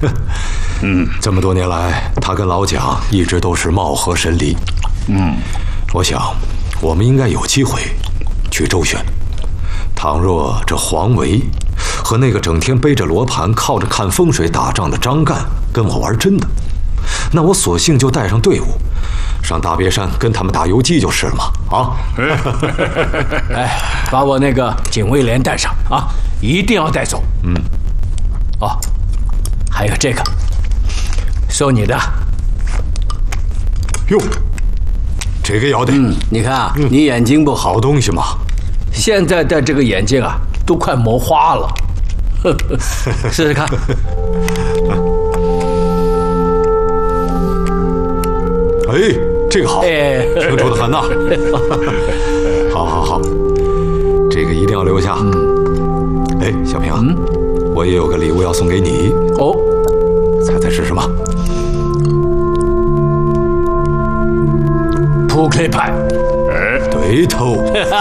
这么多年来，他跟老蒋一直都是貌合神离。我想，我们应该有机会去周旋。倘若这黄维和那个整天背着罗盘靠着看风水打仗的张干跟我玩真的，那我索性就带上队伍，上大别山跟他们打游击就是了嘛！啊！ 哎，把我那个警卫连带上啊，一定要带走。哦，还有这个，收你的。 哟，这个要得。 你看啊，你眼睛不好， 好东西嘛。 现在戴这个眼镜啊，都快磨花了。试试看。 哎，这个好，清楚的很呐。好，这个一定要留下。哎，小平，我也有个礼物要送给你。 哦， 猜是什么？ 扑克牌。 对头。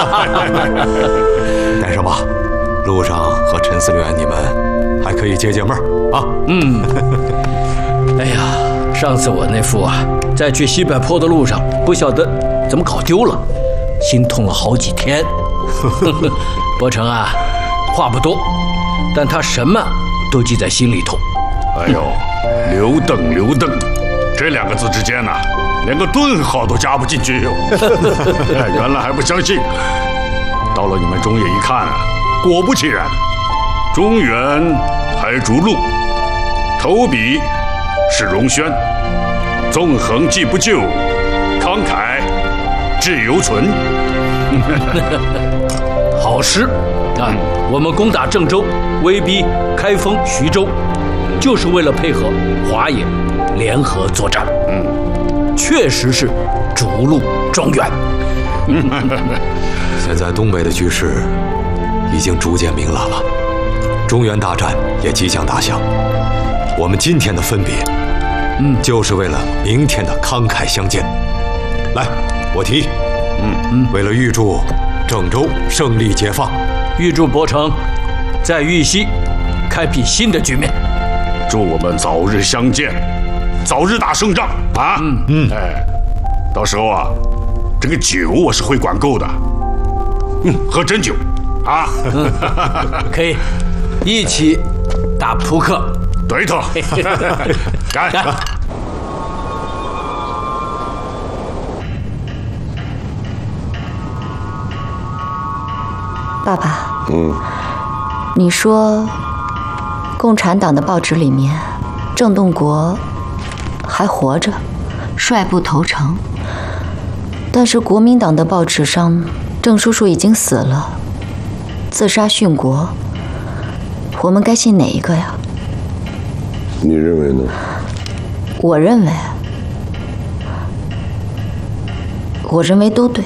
带上吧，路上和陈司令员你们还可以解闷儿啊。 哎呀，上次我那副啊，在去西柏坡的路上，不晓得怎么搞丢了，心痛了好几天。伯承啊，话不多，但他什么都记在心里头。 哎呦，刘邓，这2个字之间呢，连个顿号都加不进去哟。原来还不相信，到了你们中野一看啊，果不其然，中原还逐鹿，投笔是荣轩，纵横既不就，慷慨志犹存。 好诗啊！我们攻打郑州，威逼开封、徐州，就是为了配合华野联合作战。确实是逐鹿中原。 现在东北的局势已经逐渐明朗了，中原大战也即将打响。我们今天的分别，就是为了明天的慷慨相见。来，我提议，为了预祝郑州胜利解放， 预祝伯承在玉溪开辟新的局面， 祝我们早日相见，早日打胜仗啊！哎，到时候啊，这个酒我是会管够的，喝真酒啊！ 可以一起打扑克。 对头，干！ 爸爸，你说共产党的报纸里面，郑洞国还活着，率部投诚，但是国民党的报纸上，郑叔叔已经死了，自杀殉国，我们该信哪一个呀？ 你认为呢？ 我认为都对。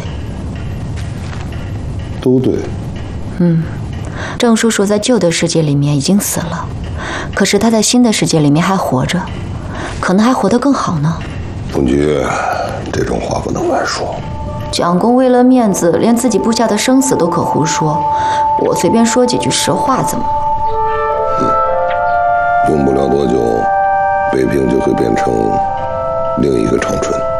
都对。 郑叔叔在旧的世界里面已经死了，可是他在新的世界里面还活着，可能还活得更好呢。 冯局，这种话不能乱说。 蒋公为了面子，连自己部下的生死都可胡说，我随便说几句实话怎么了？ 用不了多久，北平就会变成另一个长春。